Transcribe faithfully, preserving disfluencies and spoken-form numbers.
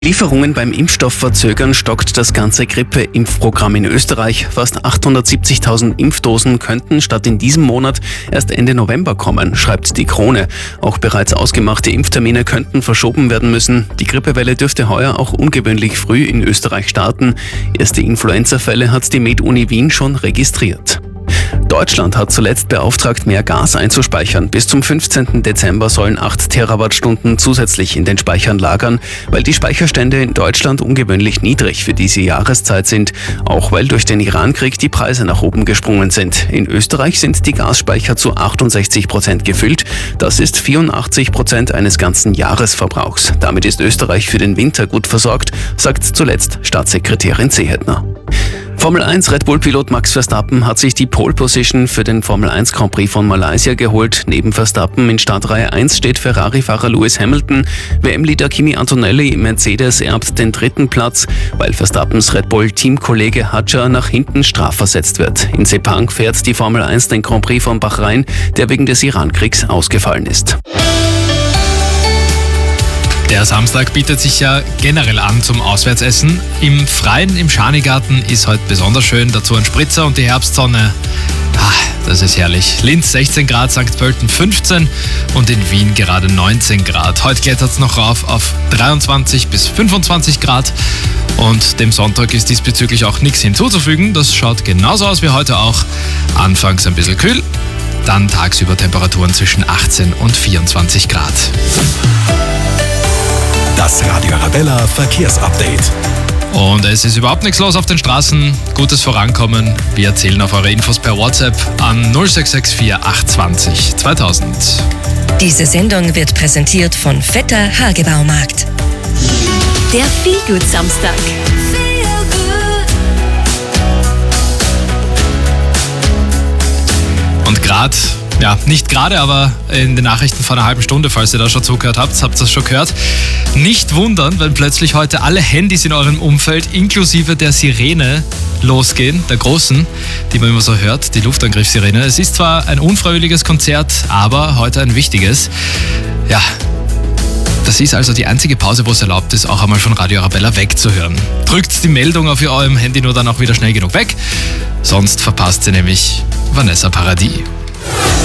Lieferungen beim Impfstoff verzögern, stockt das ganze Grippe-Impfprogramm in Österreich. Fast achthundertsiebzigtausend Impfdosen könnten statt in diesem Monat erst Ende November kommen, schreibt die Krone. Auch bereits ausgemachte Impftermine könnten verschoben werden müssen. Die Grippewelle dürfte heuer auch ungewöhnlich früh in Österreich starten. Erste Influenza-Fälle hat die Med-Uni Wien schon registriert. Deutschland hat zuletzt beauftragt, mehr Gas einzuspeichern. Bis zum fünfzehnten Dezember sollen acht Terawattstunden zusätzlich in den Speichern lagern, weil die Speicherstände in Deutschland ungewöhnlich niedrig für diese Jahreszeit sind. Auch weil durch den Irankrieg die Preise nach oben gesprungen sind. In Österreich sind die Gasspeicher zu achtundsechzig Prozent gefüllt. Das ist vierundachtzig Prozent eines ganzen Jahresverbrauchs. Damit ist Österreich für den Winter gut versorgt, sagt zuletzt Staatssekretärin Seehetner. Formel eins Red Bull-Pilot Max Verstappen hat sich die Pole Position für den Formel eins Grand Prix von Malaysia geholt. Neben Verstappen in Startreihe eins steht Ferrari-Fahrer Lewis Hamilton. W M-Leader Kimi Antonelli im Mercedes erbt den dritten Platz, weil Verstappens Red Bull-Teamkollege Hadjar nach hinten strafversetzt wird. In Sepang fährt die Formel eins den Grand Prix von Bahrain, der wegen des Irankriegs ausgefallen ist. Der Samstag bietet sich ja generell an zum Auswärtsessen. Im Freien, im Schanigarten ist heute besonders schön. Dazu ein Spritzer und die Herbstsonne. Ah, das ist herrlich. Linz sechzehn Grad, Sankt Pölten fünfzehn und in Wien gerade neunzehn Grad. Heute klettert es noch rauf auf dreiundzwanzig bis fünfundzwanzig Grad. Und dem Sonntag ist diesbezüglich auch nichts hinzuzufügen. Das schaut genauso aus wie heute auch. Anfangs ein bisschen kühl, dann tagsüber Temperaturen zwischen achtzehn und vierundzwanzig Grad. Das Radio Arabella Verkehrsupdate. Und es ist überhaupt nichts los auf den Straßen. Gutes Vorankommen. Wir erzählen auf eure Infos per WhatsApp an null sechs sechs vier acht zwei null zweitausend. Diese Sendung wird präsentiert von Vetter Hagebaumarkt. Der Feelgood-Samstag. Und gerade, ja, nicht gerade, aber in den Nachrichten vor einer halben Stunde, falls ihr da schon zugehört habt, habt ihr das schon gehört. Nicht wundern, wenn plötzlich heute alle Handys in eurem Umfeld inklusive der Sirene losgehen, der großen, die man immer so hört, die Luftangriffssirene. Es ist zwar ein unfreiwilliges Konzert, aber heute ein wichtiges. Ja, das ist also die einzige Pause, wo es erlaubt ist, auch einmal von Radio Arabella wegzuhören. Drückt die Meldung auf eurem Handy nur dann auch wieder schnell genug weg, sonst verpasst ihr nämlich Vanessa Paradis.